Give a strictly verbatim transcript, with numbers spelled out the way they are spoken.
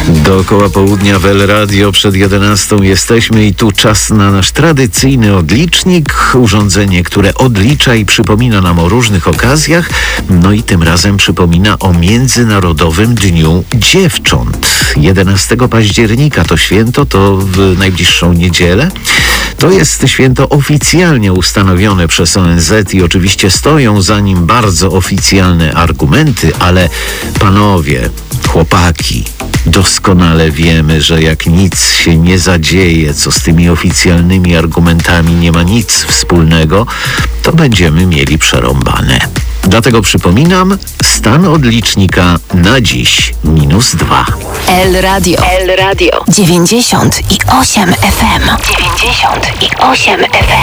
Dookoła południa w El Radio przed jedenastą jesteśmy i tu czas na nasz tradycyjny odlicznik. Urządzenie, które odlicza i przypomina nam o różnych okazjach. No i tym razem przypomina o Międzynarodowym Dniu Dziewcząt. jedenastego października to święto, to w najbliższą niedzielę. To jest święto oficjalnie ustanowione przez O N Z i oczywiście stoją za nim bardzo oficjalne argumenty, ale panowie, chłopaki, doskonale wiemy, że jak nic się nie zadzieje, co z tymi oficjalnymi argumentami nie ma nic wspólnego, to będziemy mieli przerąbane. Dlatego przypominam, stan odlicznika na dziś minus dwa. El Radio. El Radio. dziewięćdziesiąt i osiem F M. dziewięćdziesiąt i osiem F M.